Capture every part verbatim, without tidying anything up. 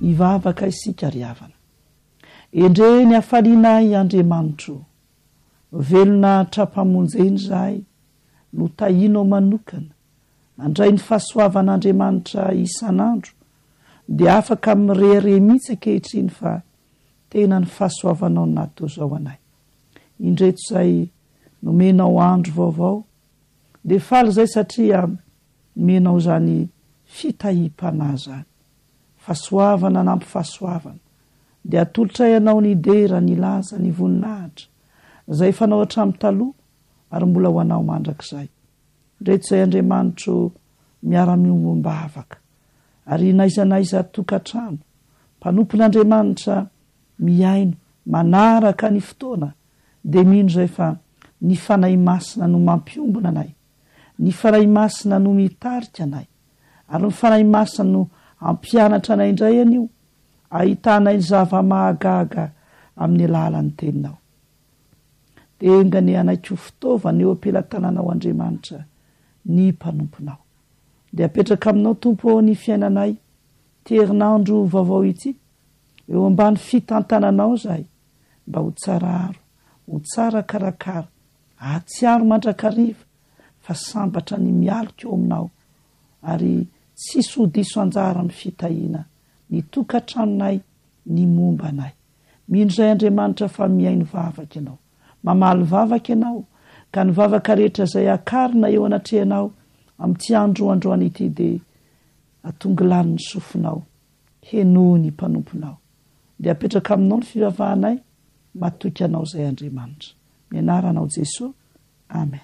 ivavaka isika ry havana. Endre ny afalinay Andriamanitro, velona trapamonjeny zahay no tahinao manokana, nandray ny fahasoavan'Andriamanitra isan'andro, dia afaka mirehare mihitsy ankehitriny fa tena ny fahasoavanao natao zao anay. Indreto izay nomenao andro vaovao, dia faly zay satria nomenao zany fitahim-panahy zany, fahasoavana nampy fahasoavana, dia atolotra ianao ny dera, ny laza, ny voninahitra zay fanao hatramin'ny taloha ary mbola ho anao mandrakizay. Indreto izay Andriamanitro miara-miombavaka, ary naizanaiza tokantrano, mpanompon'Andriamanitra miaino manaraka ny fotoana, dia mino zay fa ny fanahy masina no mampiombona anay, ny fanahy masina no mitarika anay, ary ny fanahy masina no ampianatra anay indray anio, ahitanay ny zava-mahagaga amin'ny alalan'ny teninao. Dia engane anay-ko fitaovana eo am-pelantananao Andriamanitra ny mpanomponao. Dia apetraka aminao Tompo ny fiainanay ty herinandro vaovao ity, eo ambany fitantananao zahay, mba ho tsara aro, ho tsara karakara, atsiaro mandrakariva, fa sambatra ny mialika eo aminao, ary tsisy ho diso anjara amin'ny fitahina ny tokantranonay, ny momba anay. Mino zay Andriamanitra fa miaino vavaka ianao, mamaly vavaka ianao, ka ny vavaka rehetra zay akarina eo anatrehanao amin'ty andro androany ity, dia atongilany ny sofinao, henohy ny mpanomponao. Dia apetraka aminao ny fivavahanay, matoky anao zay Andriamanitra. Mianaranao Jesosy. Amen.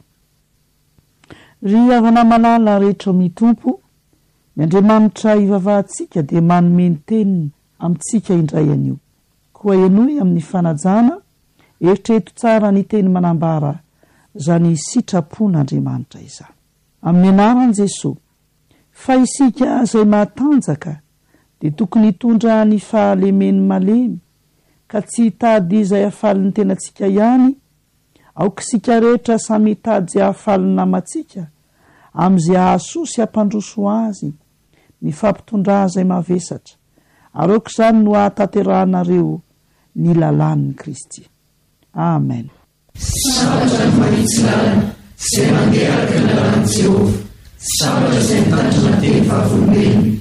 Ry havana malala rehetra mitompo, ny Andriamanitra ivavahantsika dia manome ny teniny amintsika indray anio. Koa henohy amin'ny fanajana, eritrereto tsara ny teny manambara zany sitrapon'Andriamanitra izany. Amin'ny anaran'i Jesosy, fa isika zay matanjaka dia tokony hitondra ny fahalemeny malemy, ka tsy hitady izay hafalin'ny tenantsika ihany, aoka isika rehetra samy hitady zay hafalin'ny namantsika, amin'izay ahasoa sy hampandroso azy, mifampitondra zay mavesatra, ary aoka izany no ahataterahanareo ny lalàn'ny Kristy. Amen. Sabatra ny manitsilana, izay mandeha araka ny lalàn'i Jehovah, sabatra izay mitandrina teny vavolombelona.